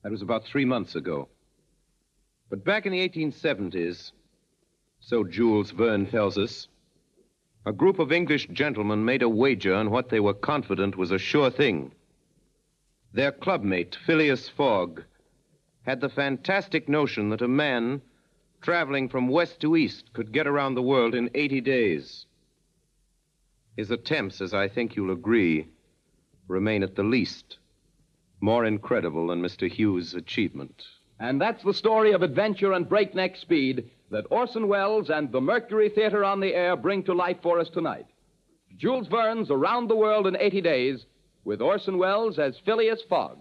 That was about 3 months ago. But back in the 1870s, so Jules Verne tells us, a group of English gentlemen made a wager on what they were confident was a sure thing. Their clubmate, Phileas Fogg, had the fantastic notion that a man traveling from west to east could get around the world in 80 days. His attempts, as I think you'll agree, remain at the least more incredible than Mr. Hughes' achievement. And that's the story of adventure and breakneck speed that Orson Welles and the Mercury Theater on the Air bring to life for us tonight. Jules Verne's Around the World in 80 Days, with Orson Welles as Phileas Fogg.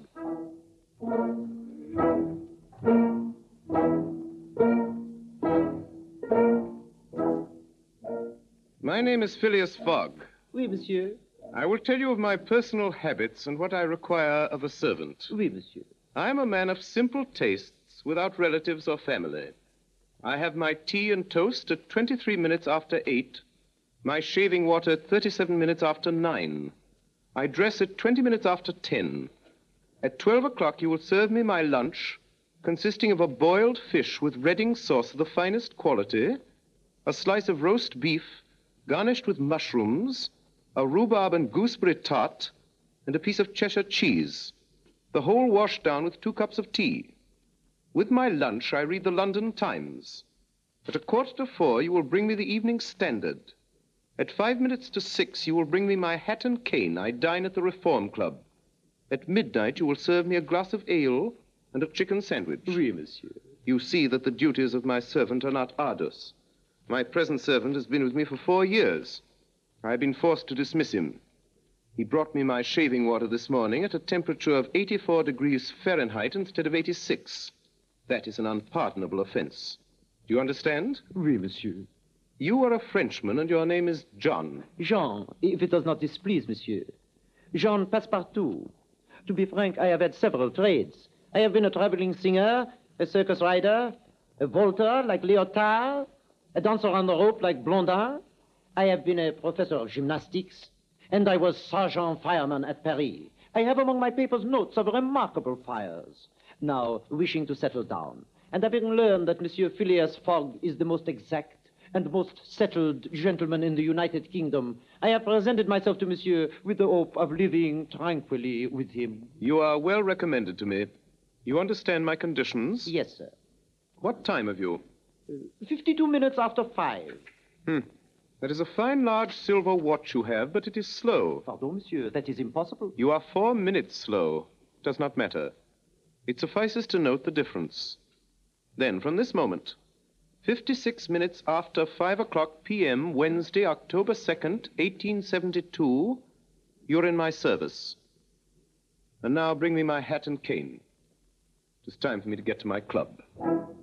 My name is Phileas Fogg. Oui, monsieur. I will tell you of my personal habits and what I require of a servant. Oui, monsieur. I am a man of simple tastes without relatives or family. I have my tea and toast at 23 minutes after 8, my shaving water at 37 minutes after 9. I dress at 20 minutes after 10. At 12 o'clock, you will serve me my lunch, consisting of a boiled fish with Reading sauce of the finest quality, a slice of roast beef garnished with mushrooms, a rhubarb and gooseberry tart, and a piece of Cheshire cheese, the whole washed down with 2 cups of tea. With my lunch, I read the London Times. At 4:15, you will bring me the Evening Standard. At 5 minutes to 6, you will bring me my hat and cane. I dine at the Reform Club. At midnight, you will serve me a glass of ale and a chicken sandwich. Oui, monsieur. You see that the duties of my servant are not arduous. My present servant has been with me for 4 years. I have been forced to dismiss him. He brought me my shaving water this morning at a temperature of 84 degrees Fahrenheit instead of 86. That is an unpardonable offense. Do you understand? Oui, monsieur. You are a Frenchman, and your name is John. Jean, if it does not displease, monsieur. Jean Passepartout. To be frank, I have had several trades. I have been a traveling singer, a circus rider, a vaulter like Lyotard, a dancer on the rope like Blondin. I have been a professor of gymnastics, and I was sergeant fireman at Paris. I have among my papers notes of remarkable fires. Now, wishing to settle down, and having learned that Monsieur Phileas Fogg is the most exact and most settled gentleman in the United Kingdom, I have presented myself to Monsieur with the hope of living tranquilly with him. You are well recommended to me. You understand my conditions? Yes, sir. What time have you? 52 minutes after 5. That is a fine large silver watch you have, but it is slow. Pardon, monsieur, that is impossible. You are 4 minutes slow. It does not matter. It suffices to note the difference. Then, from this moment, 56 minutes after 5 o'clock p.m., Wednesday, October 2nd, 1872, you're in my service. And now bring me my hat and cane. It is time for me to get to my club.